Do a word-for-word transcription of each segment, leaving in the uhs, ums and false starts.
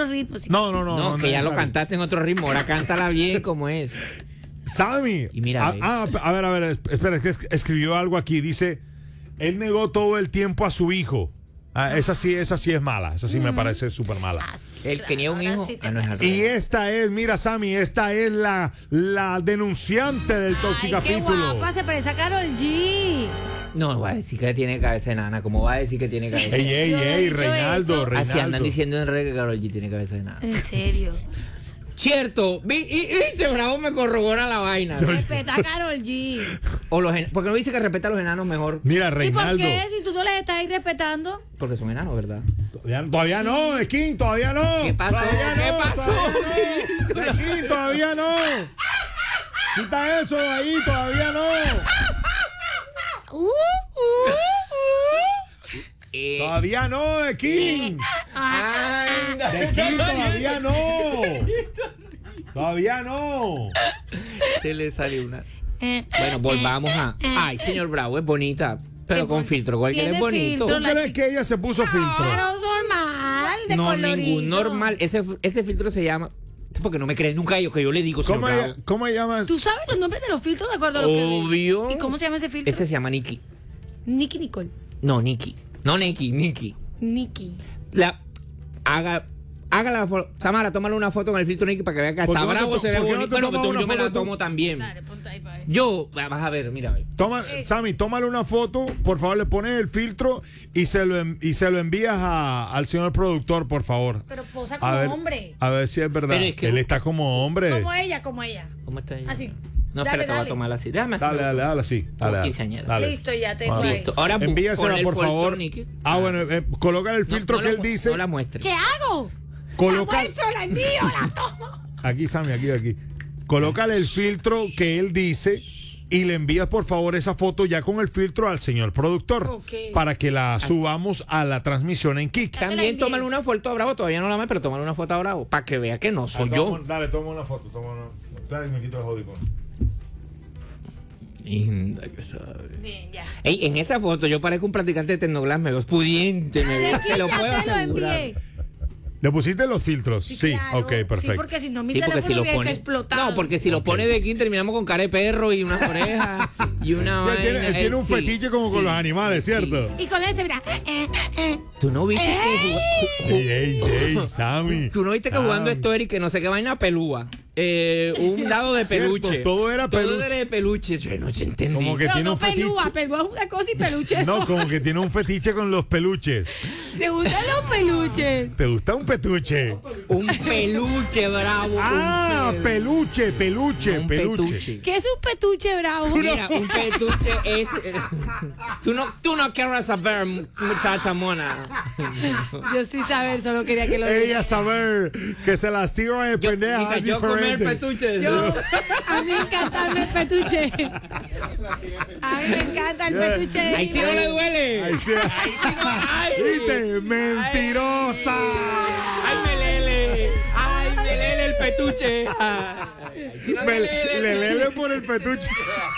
otro ritmo. Sí. No, no, no. No, no que ya lo necesario. cantaste en otro ritmo. Ahora cántala bien como es. Sammy. Y mira, ah, ve. ah, a ver, a ver, es- espera, es que es- escribió algo aquí. Dice, él negó todo el tiempo a su hijo. Ah, esa sí, esa sí es mala. Esa sí me parece súper mala. Ah, sí, El que niega un ahora hijo. sí te Ah, no es al Y revés. esta es, mira, Sammy, esta es la, la denunciante del Ay, qué Toxicapítulo. guapa se parece a Karol G. No, va a decir que tiene cabeza de nana. ¿Cómo va a decir que tiene cabeza de Ey, nana? ey, Yo no he ey, dicho Reinaldo, eso. Reinaldo. Así andan diciendo en redes que Karol G tiene cabeza de nana. En serio. Cierto. Vi, y, y este Bravo me corrobora la vaina. Respeta a Karol G. O los en- ¿Por qué no dice que respeta a los enanos mejor? Mira, ¿Y por Reinaldo. qué? Si tú no les estás ahí respetando. Porque son enanos, ¿verdad? Todavía, todavía no, Skin, todavía no. ¿Qué pasó? Todavía ¿Qué no, pasó? Todavía no. Skin, todavía no. Quita eso de ahí, todavía no. Uh, uh, uh. Eh, Todavía no, Skin. anda. De Skin, todavía no. Todavía no. Se le salió una. Eh, Bueno, volvamos a. eh, Ay, señor Bravo, es bonita. Pero Qué con bon- filtro. Cualquiera es tiene bonito. filtro, ¿Tú la crees chica- que ella se puso filtro? Pero normal, de No, colorito. ningún normal. Ese, ese filtro se llama. Es porque no me cree nunca yo que yo le digo, señor ¿Cómo, Bravo. ella- ¿Cómo llamas? ¿Tú sabes los nombres de los filtros de acuerdo a lo que vi? Obvio. ¿Y cómo se llama ese filtro? Ese se llama Nikki. Nicky Nicole. No, Nikki. No, Nikki, Nikki. Nicky. La, haga, haga la foto. Samara, tómale una foto con el filtro Nikki para que vea que ¿Por hasta qué no te Bravo to- se ve por qué no bonito. te Bueno, tomas pues una yo me la foto tú? tomo también. Dale, ponte ahí para ver. Yo, vas a ver, mira. ve. Toma, Sammy, tómale una foto, por favor, le pones el filtro y se lo, en- y se lo envías a- al señor productor, por favor. Pero posa A como ver, hombre. a ver si es verdad. Pero es que- Él está como hombre. Como ella, como ella. ¿Cómo está ahí? Así. No, Dale, espérate, voy a dale. tomarla así. Déjame Dale, hacerlo. dale, dale, así. Como Dale, dale. quinceañera. Dale. Listo, ya tengo Bueno. ahí. Listo. Ahora bu- Envíasela, ponle el por filtro, favor. Nikki. Ah, bueno, eh, coloca el No, filtro no que la él mu- dice. No la muestre. ¿Qué hago? Coloca. La muestro, la envío, la tomo. Aquí, Sammy, aquí, aquí. Colócale el filtro que él dice y le envías, por favor, esa foto ya con el filtro al señor productor. Ok. Para que la subamos a la transmisión en Kik. te la También envié. tómale una foto a Bravo. Todavía no la me, pero tómale una foto a Bravo. Para que vea que no soy yo. Dale, toma una foto. Toma una. Dale, me quito el audífono. Linda que sabe. Bien, ya. Ey, en esa foto yo parezco un practicante de Tecnoglass, me veo pudiente, me veo, Es que te lo ya puedo te lo asegurar. envié. ¿Le pusiste los filtros? Sí, claro. ok, perfecto. Sí, porque si no mi Sí, porque teléfono si lo hubiese pone. explotado. No, porque si lo Ok. pone de aquí terminamos con cara de perro y unas orejas y una Sí, él tiene, vaina. él tiene Eh, un sí, fetiche como con sí. los animales, ¿cierto? Y con este, mira. eh, eh, eh. ¿Tú no viste que jugó- Ey, ey, ey, Sammy. ¿Tú no viste que Sammy. jugando esto, Eric, que no sé qué vaina pelúa? Eh, un dado de Cierto, peluche. todo era Todo peluche. era de peluche. Yo no se entendí. Como que Pero tiene no un fetiche. pelúa, pelúa es una cosa y peluche es No, otra. como que tiene un fetiche con los peluches. ¿Te gustan los peluches? ¿Te gusta un petuche? Un peluche, Bravo. Ah, un peluche, peluche, un peluche. petuche. ¿Qué es un petuche bravo? Mira, un petuche es. eh, tú, no, tú no quieres saber, muchacha mona. Yo sí saber, solo quería que lo Ella digas. saber que se las tira de Yo, pendeja diga, yo comer diferente. petuche. Yo, a mí me encanta el petuche. A mí me encanta el Yeah. petuche. Ahí sí no le duele. Ay, sí. Ahí sí no. Ay. ¿Viste? Mentirosa. Ay, me lele. Ay, me lele el petuche. Ay, ahí sí no Me- le lele. le lele por el petuche.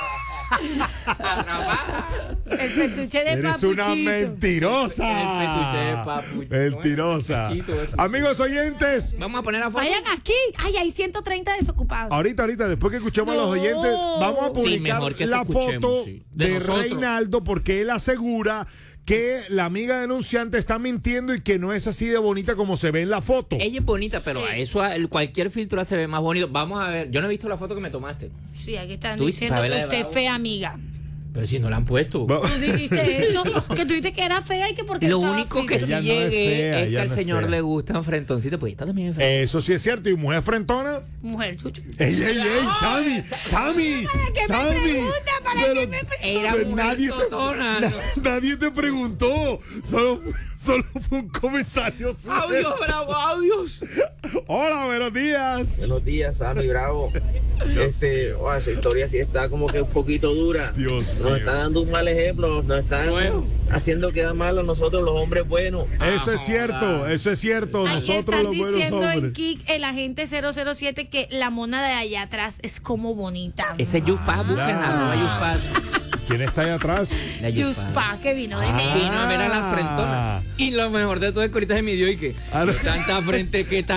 El petuche de Eres papuchito. una mentirosa. El petuche de papuchito. Mentirosa. Chiquito, eso. Amigos oyentes, Vamos a poner a foto. Vayan aquí. Ay, hay ciento treinta desocupados. ahorita, ahorita, después que escuchemos a los No. oyentes, vamos a publicar mejor que la escuchemos, foto sí. De de, nosotros. Reinaldo porque él asegura que la amiga denunciante está mintiendo y que no es así de bonita como se ve en la foto. Ella es bonita, pero Sí. a eso a- el- cualquier filtro se ve más bonito. Vamos a ver. Yo no he visto la foto que me tomaste. Sí, aquí están Tú, diciendo Pamela que de usted es Bravo. fea, amiga. Pero si no la han puesto. Va- Tú dijiste eso, que tú dijiste que era fea y que porque Lo estaba único que fea. sí Ella no es llegue fea, es que ella al no es señor fea. le gustan frentoncitos, pues esta también es fea. Eso sí es cierto. ¿Y mujer frentona? Mujer, chucho. ¡Ey, ey, ey! ¡Sammy! ¡Sammy! que me ¡Sammy! pregunta? ¿Para Pero- qué me pregunta? Era pero mujer nadie, totona. na- nadie te preguntó. Solo, solo fue un comentario. suyo. Audios, Bravo, audios. Hola, buenos días. Buenos días, Sammy Bravo. Este, oh, esa historia sí está como que un poquito dura. Dios Nos mío. está dando un mal ejemplo, nos están Bueno. haciendo quedar mal a nosotros los hombres buenos. Eso es cierto, eso es cierto. Aquí Nosotros están los buenos diciendo en hombres. Kik, el agente cero cero siete, que la mona de allá atrás es como bonita. Ese Yuspa, busquen arroba Yuspa. ¿Quién está ahí atrás? La Yuspa. Yuspa, que vino de Ah. negro. Vino a ver a las frentonas. Y lo mejor de todo es que ahorita se midió y que Ah, no. tanta frente que